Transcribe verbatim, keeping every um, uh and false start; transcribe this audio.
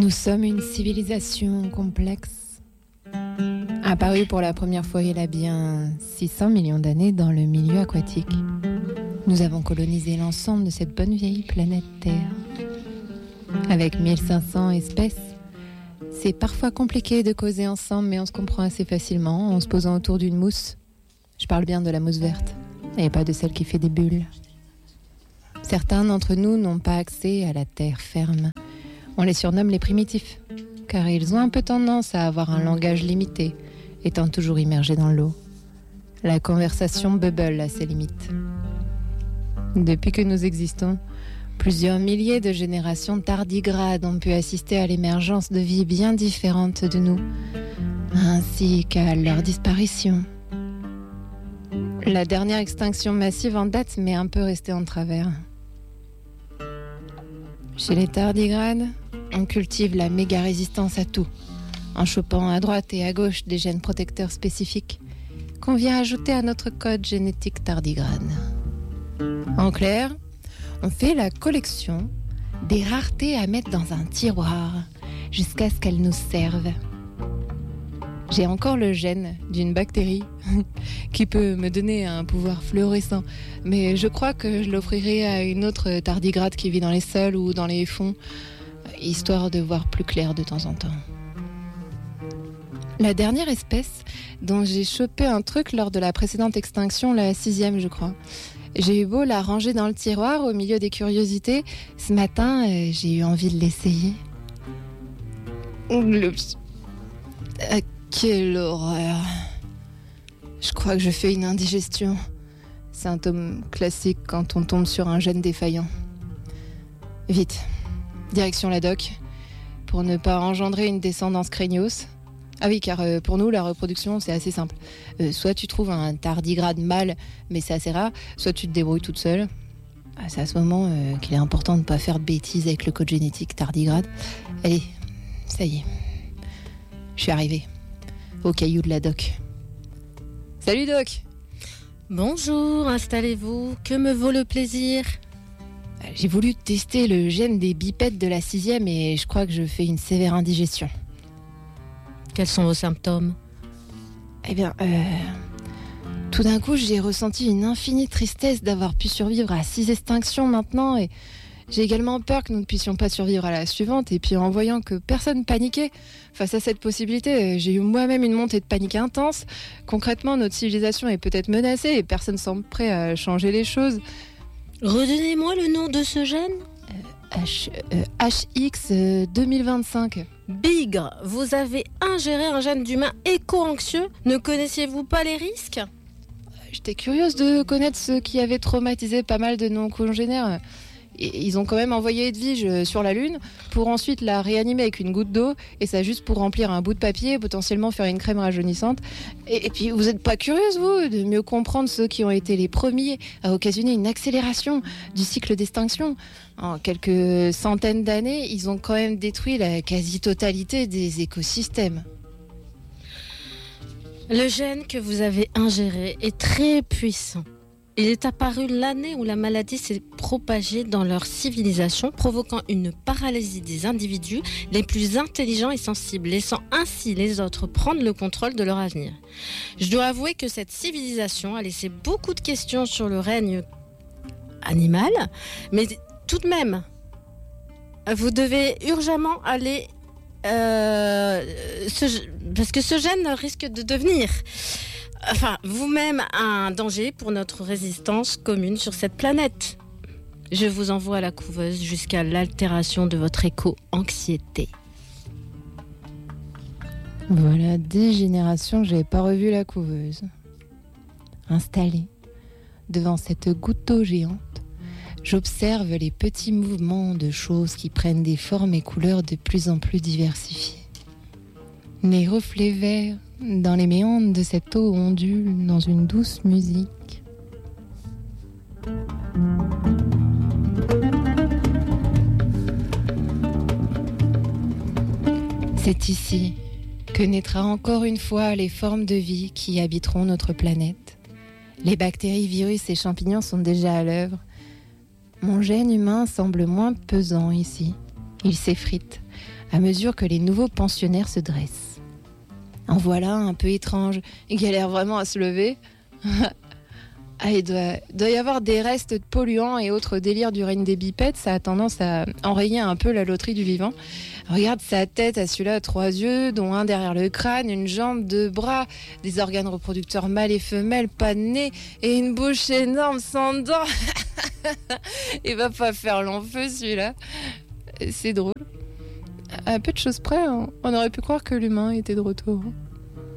Nous sommes une civilisation complexe, apparue pour la première fois il y a bien six cents millions d'années dans le milieu aquatique. Nous avons colonisé l'ensemble de cette bonne vieille planète Terre. Avec mille cinq cents espèces, c'est parfois compliqué de causer ensemble, mais on se comprend assez facilement en se posant autour d'une mousse. Je parle bien de la mousse verte, et pas de celle qui fait des bulles. Certains d'entre nous n'ont pas accès à la terre ferme. On les surnomme les primitifs, car ils ont un peu tendance à avoir un langage limité, étant toujours immergés dans l'eau. La conversation bubble à ses limites. Depuis que nous existons, plusieurs milliers de générations tardigrades ont pu assister à l'émergence de vies bien différentes de nous, ainsi qu'à leur disparition. La dernière extinction massive en date m'est un peu restée en travers. Chez les tardigrades, on cultive la méga résistance à tout, en chopant à droite et à gauche des gènes protecteurs spécifiques qu'on vient ajouter à notre code génétique tardigrade. En clair, on fait la collection des raretés à mettre dans un tiroir jusqu'à ce qu'elles nous servent. J'ai encore le gène d'une bactérie qui peut me donner un pouvoir fluorescent, mais je crois que je l'offrirai à une autre tardigrade qui vit dans les sols ou dans les fonds, histoire de voir plus clair de temps en temps. La dernière espèce dont j'ai chopé un truc lors de la précédente extinction, la sixième je crois. J'ai eu beau la ranger dans le tiroir au milieu des curiosités, ce matin euh, j'ai eu envie de l'essayer. Oups. Ah, quelle horreur. Je crois que je fais une indigestion. Symptôme classique quand on tombe sur un gène défaillant. Vite, direction la doc, pour ne pas engendrer une descendance craignos. Ah oui, car euh, pour nous, la reproduction, c'est assez simple. Euh, soit tu trouves un tardigrade mâle, mais c'est assez rare, soit tu te débrouilles toute seule. Ah, c'est à ce moment euh, qu'il est important de ne pas faire de bêtises avec le code génétique tardigrade. Allez, ça y est. Je suis arrivée au caillou de la doc. Salut doc. Bonjour, installez-vous. Que me vaut le plaisir ? J'ai voulu tester le gène des bipèdes de la sixième et je crois que je fais une sévère indigestion. Quels sont vos symptômes ? Eh bien, euh, tout d'un coup, j'ai ressenti une infinie tristesse d'avoir pu survivre à six extinctions maintenant et j'ai également peur que nous ne puissions pas survivre à la suivante. Et puis en voyant que personne paniquait face à cette possibilité, j'ai eu moi-même une montée de panique intense. Concrètement, notre civilisation est peut-être menacée et personne semble prêt à changer les choses. Redonnez-moi le nom de ce gène ? euh, H, euh, H X euh, deux mille vingt-cinq. Bigre, vous avez ingéré un gène d'humain éco-anxieux. Ne connaissiez-vous pas les risques ? J'étais curieuse de connaître ceux qui avaient traumatisé pas mal de nos congénères. Et ils ont quand même envoyé Edwige sur la Lune pour ensuite la réanimer avec une goutte d'eau, et ça juste pour remplir un bout de papier et potentiellement faire une crème rajeunissante. Et, et puis vous n'êtes pas curieuse, vous, de mieux comprendre ceux qui ont été les premiers à occasionner une accélération du cycle d'extinction ? En quelques centaines d'années, ils ont quand même détruit la quasi-totalité des écosystèmes. Le gène que vous avez ingéré est très puissant. Il est apparu l'année où la maladie s'est propagée dans leur civilisation, provoquant une paralysie des individus les plus intelligents et sensibles, laissant ainsi les autres prendre le contrôle de leur avenir. Je dois avouer que cette civilisation a laissé beaucoup de questions sur le règne animal, mais tout de même, vous devez urgemment aller... Euh, ce, parce que ce gène risque de devenir... Enfin, vous-même, un danger pour notre résistance commune sur cette planète. Je vous envoie à la couveuse jusqu'à l'altération de votre éco-anxiété. Voilà dix générations que je n'avais pas revu la couveuse. Installée devant cette goutte d'eau géante, j'observe les petits mouvements de choses qui prennent des formes et couleurs de plus en plus diversifiées. Les reflets verts dans les méandres de cette eau ondule dans une douce musique. C'est ici que naîtra encore une fois les formes de vie qui habiteront notre planète. Les bactéries, virus et champignons sont déjà à l'œuvre. Mon gène humain semble moins pesant ici. Il s'effrite, à mesure que les nouveaux pensionnaires se dressent. En voilà un peu étrange, il galère vraiment à se lever. Ah, il doit, doit y avoir des restes de polluants et autres délires du règne des bipèdes. Ça a tendance à enrayer un peu la loterie du vivant. Regarde sa tête à celui-là, trois yeux, dont un derrière le crâne, une jambe, deux bras, des organes reproducteurs mâles et femelles, pas de nez, et une bouche énorme sans dents. Il va pas faire long feu celui-là. C'est drôle. À peu de choses près, on aurait pu croire que l'humain était de retour.